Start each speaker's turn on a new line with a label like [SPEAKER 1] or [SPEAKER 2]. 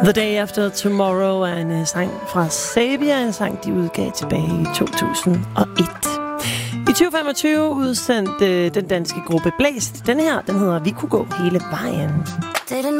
[SPEAKER 1] The Day After Tomorrow er en sang fra Sabia, en sang, de udgav tilbage i 2001. I 2025 udsendte den danske gruppe Blæst. Den her, den hedder Vi kunne gå hele vejen.